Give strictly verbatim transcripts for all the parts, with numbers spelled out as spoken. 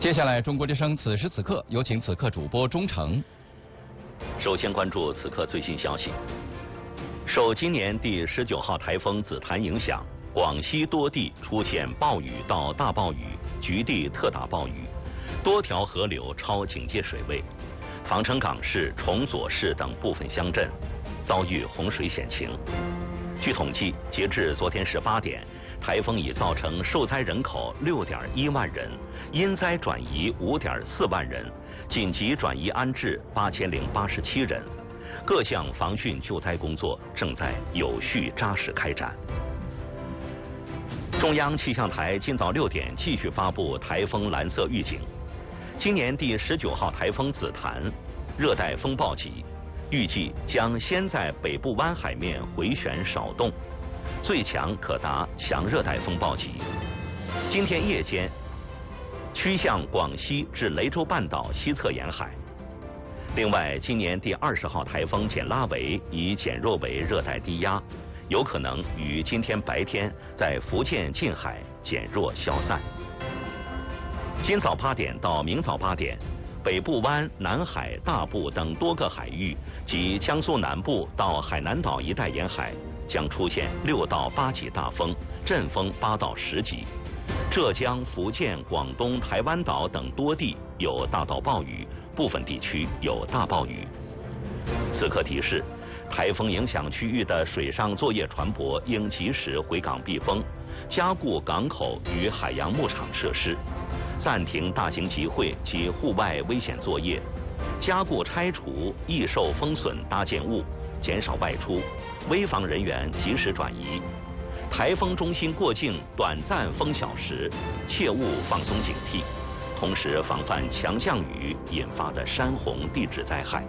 接下来，中国之声此时此刻有请此刻主播钟诚。 首先关注此刻最新消息。受今年第十九号台风紫檀影响，广西多地出现暴雨到大暴雨，局地特大暴雨，多条河流超警戒水位，防城港市、崇左市等部分乡镇遭遇洪水险情。据统计，截至昨天十八点，台风已造成受灾人口六点一万人，因灾转移五点四万人，紧急转移安置八千零八十七人。各项防汛救灾工作正在有序扎实开展。中央气象台今早六点继续发布台风蓝色预警。今年第十九号台风紫檀热带风暴级，预计将先在北部湾海面回旋少动，最强可达强热带风暴级。今天夜间趋向广西至雷州半岛西侧沿海。另外，今年第二十号台风简拉维已减弱为热带低压，有可能于今天白天在福建近海减弱消散。今早八点到明早八点，北部湾、南海、大部等多个海域及江苏南部到海南岛一带沿海将出现六到八级大风，阵风八到十级。浙江、福建、广东、台湾岛等多地有大到暴雨，部分地区有大暴雨。此刻提示，台风影响区域的水上作业船舶应及时回港避风，加固港口与海洋牧场设施，暂停大型集会及户外危险作业，加固拆除易受风损搭建物，减少外出，危防人员及时转移。台风中心过境短暂风小时，切勿放松警惕，同时防范强降雨引发的山洪地质灾害。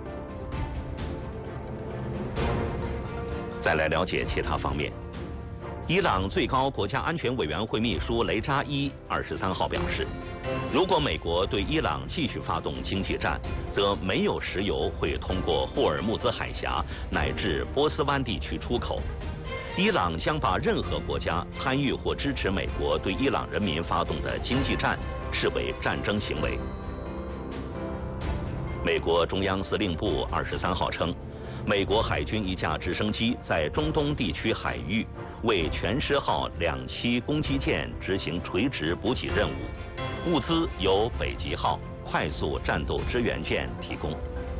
再来了解其他方面。伊朗最高国家安全委员会秘书雷扎伊二十三号表示，如果美国对伊朗继续发动经济战，则没有石油会通过霍尔木兹海峡乃至波斯湾地区出口。伊朗将把任何国家参与或支持美国对伊朗人民发动的经济战视为战争行为。美国中央司令部二十三号称，美国海军一架直升机在中东地区海域为全狮号两栖攻击舰执行垂直补给任务，物资由北极号快速战斗支援舰提供。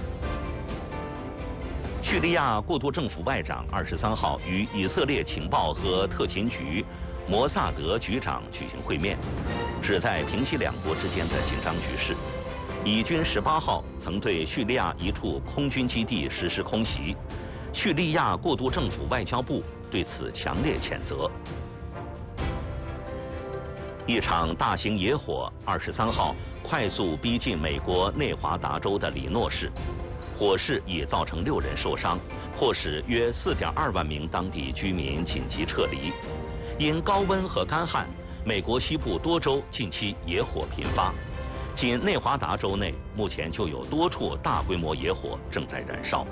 叙利亚过渡政府外长二十三号与以色列情报和特勤局摩萨德局长举行会面，旨在平息两国之间的紧张局势。以军十八号曾对叙利亚一处空军基地实施空袭，叙利亚过渡政府外交部对此强烈谴责。一场大型野火二十三号快速逼近美国内华达州的里诺市，火势已造成六人受伤，迫使约四点二万名当地居民紧急撤离。因高温和干旱，美国西部多州近期野火频发，仅内华达州内目前就有多处大规模野火正在燃烧。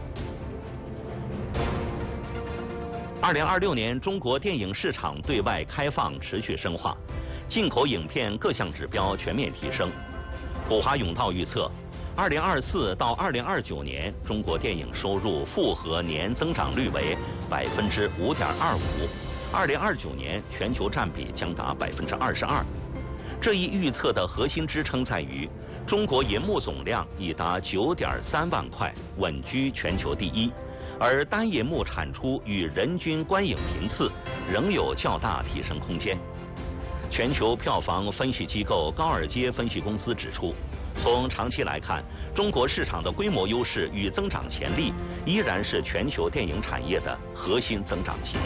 二零二六年中国电影市场对外开放持续深化，进口影片各项指标全面提升。普华永道预测，二零二四到二零二九年中国电影收入复合年增长率为百分之五点二五，二零二九年全球占比将达百分之二十二。这一预测的核心支撑在于，中国银幕总量已达九点三万块，稳居全球第一，而单银幕产出与人均观影频次仍有较大提升空间。全球票房分析机构高尔街分析公司指出，从长期来看，中国市场的规模优势与增长潜力依然是全球电影产业的核心增长极。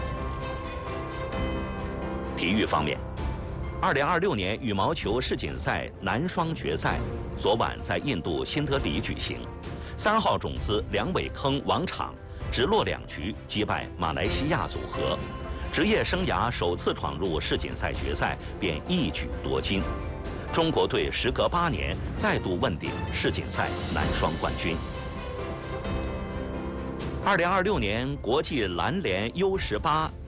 体育方面，二零二六年羽毛球世锦赛男双决赛昨晚在印度新德里举行，三号种子梁伟铿王昶直落两局击败马来西亚组合，职业生涯首次闯入世锦赛决赛便一举夺金。中国队时隔八年再度问鼎世锦赛男双冠军。二零二六年国际篮联 U 十八